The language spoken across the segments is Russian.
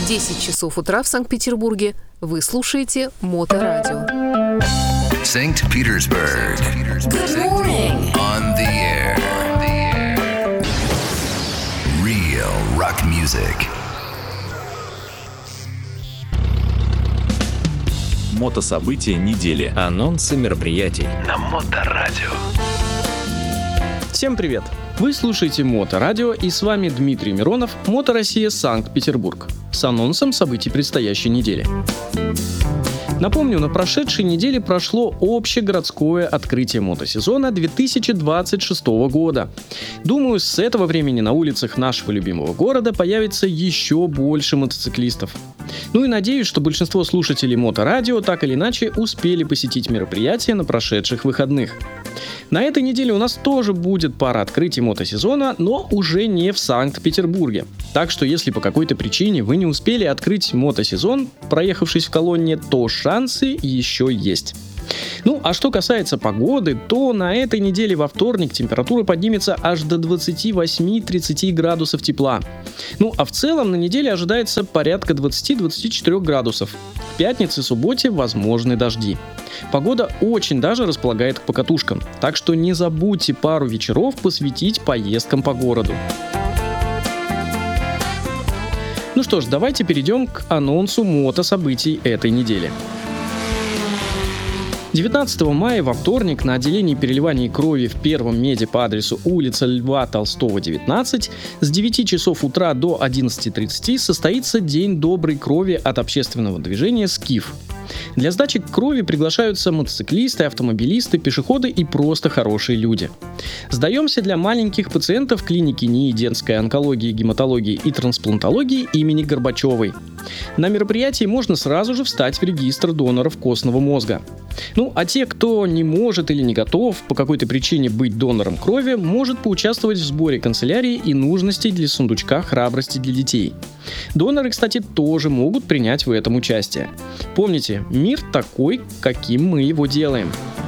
10 часов утра в Санкт-Петербурге. Вы слушаете Моторадио. St. Petersburg. Good morning. On the air. Real rock music. Мотособытия недели. Анонсы мероприятий На Моторадио. Всем привет! Вы слушаете Моторадио, и с вами Дмитрий Миронов, Мото Россия, Санкт-Петербург, с анонсом событий предстоящей недели. Напомню, на прошедшей неделе прошло общегородское открытие мотосезона 2026 года. Думаю, с этого времени на улицах нашего любимого города появится еще больше мотоциклистов. Ну и надеюсь, что большинство слушателей Моторадио так или иначе успели посетить мероприятия на прошедших выходных. На этой неделе у нас тоже будет пара открытий мотосезона, но уже не в Санкт-Петербурге. Так что если по какой-то причине вы не успели открыть мотосезон, проехавшись в колонне, то шансы еще есть. Ну, а что касается погоды, то на этой неделе во вторник температура поднимется аж до 28-30 градусов тепла. Ну, а в целом на неделе ожидается порядка 20-24 градусов. В пятницу и субботе возможны дожди. Погода очень даже располагает к покатушкам, так что не забудьте пару вечеров посвятить поездкам по городу. Ну что ж, давайте перейдем к анонсу мотособытий этой недели. 19 мая во вторник на отделении переливания крови в Первом меде по адресу улица Льва Толстого, 19 с 9 часов утра до 11:30 состоится День доброй крови от общественного движения «Скиф». Для сдачи крови приглашаются мотоциклисты, автомобилисты, пешеходы и просто хорошие люди. Сдаемся для маленьких пациентов клиники НИИ детской онкологии, гематологии и трансплантологии имени Горбачевой. На мероприятии можно сразу же встать в регистр доноров костного мозга. Ну, а те, кто не может или не готов по какой-то причине быть донором крови, может поучаствовать в сборе канцелярии и нужностей для сундучка храбрости для детей. Доноры, кстати, тоже могут принять в этом участие. Помните, мир такой, каким мы его делаем.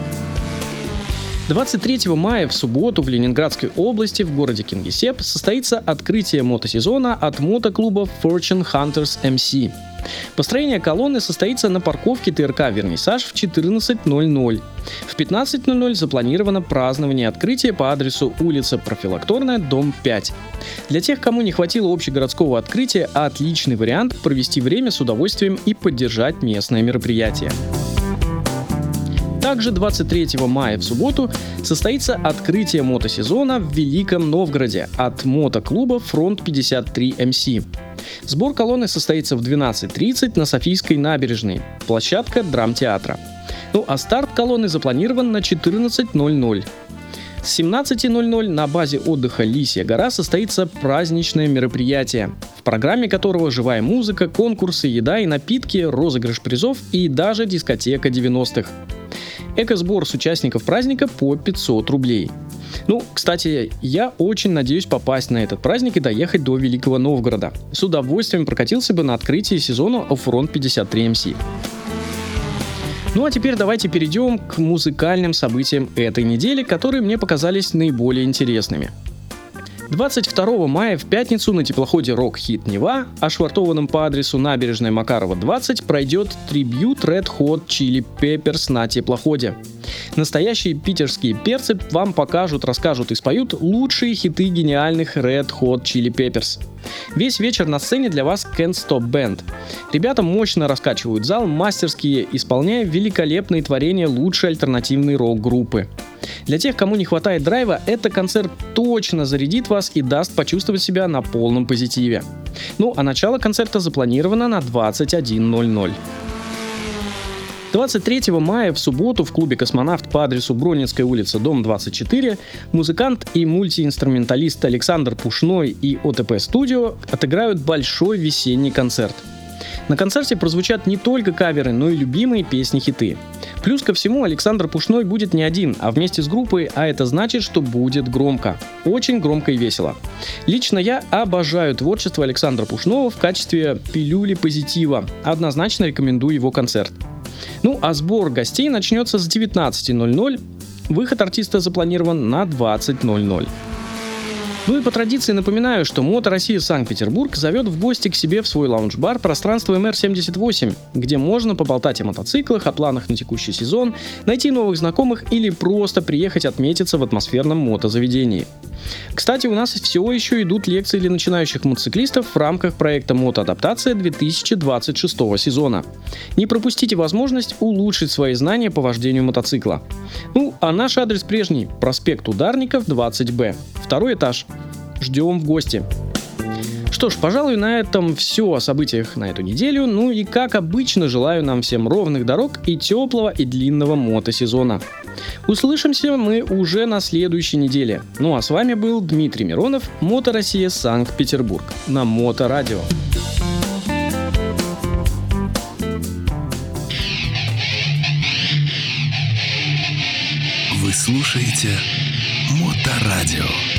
23 мая в субботу в Ленинградской области в городе Кингисепп состоится открытие мотосезона от мотоклуба Fortune Hunters MC. Построение колонны состоится на парковке ТРК «Вернисаж» в 14:00. В 15:00 запланировано празднование открытия по адресу улица Профилакторная, дом 5. Для тех, кому не хватило общегородского открытия, отличный вариант провести время с удовольствием и поддержать местное мероприятие. Также 23 мая в субботу состоится открытие мотосезона в Великом Новгороде от мотоклуба Фронт 53 MC. Сбор колонны состоится в 12:30 на Софийской набережной, площадка драмтеатра. Ну а старт колонны запланирован на 14:00. С 17:00 на базе отдыха «Лисья гора» состоится праздничное мероприятие, в программе которого живая музыка, конкурсы, еда и напитки, розыгрыш призов и даже дискотека 90-х. Экосбор с участников праздника по 500 рублей. Ну, кстати, я очень надеюсь попасть на этот праздник и доехать до Великого Новгорода. С удовольствием прокатился бы на открытии сезона Фронт 53 MC. Ну а теперь давайте перейдем к музыкальным событиям этой недели, которые мне показались наиболее интересными. 22 мая в пятницу на теплоходе «Рок-Хит Нева», ошвартованном по адресу набережная Макарова, 20, пройдет трибьют Red Hot Chili Peppers на теплоходе. Настоящие питерские перцы вам покажут, расскажут и споют лучшие хиты гениальных Red Hot Chili Peppers. Весь вечер на сцене для вас Can't Stop Band. Ребята мощно раскачивают зал, мастерски исполняя великолепные творения лучшей альтернативной рок-группы. Для тех, кому не хватает драйва, этот концерт точно зарядит вас и даст почувствовать себя на полном позитиве. Ну а начало концерта запланировано на 21:00. 23 мая в субботу в клубе «Космонавт» по адресу Бронницкая улица, дом 24 музыкант и мультиинструменталист Александр Пушной и ОТП Студио отыграют большой весенний концерт. На концерте прозвучат не только каверы, но и любимые песни-хиты. Плюс ко всему Александр Пушной будет не один, а вместе с группой, а это значит, что будет громко. Очень громко и весело. Лично я обожаю творчество Александра Пушного в качестве пилюли позитива. Однозначно рекомендую его концерт. Ну а сбор гостей начнется с 19:00. Выход артиста запланирован на 20:00. Ну и по традиции напоминаю, что Мото Россия Санкт-Петербург зовет в гости к себе в свой лаунж-бар пространство МР-78, где можно поболтать о мотоциклах, о планах на текущий сезон, найти новых знакомых или просто приехать отметиться в атмосферном мотозаведении. Кстати, у нас все еще идут лекции для начинающих мотоциклистов в рамках проекта «Мотоадаптация» 2026 сезона. Не пропустите возможность улучшить свои знания по вождению мотоцикла. Ну, а наш адрес прежний – проспект Ударников, 20Б, второй этаж. Ждем в гости. Что ж, пожалуй, на этом все о событиях на эту неделю. Ну и, как обычно, желаю нам всем ровных дорог и теплого и длинного мотосезона. Услышимся мы уже на следующей неделе. Ну а с вами был Дмитрий Миронов, Мото Россия Санкт-Петербург на Моторадио. Вы слушаете Моторадио.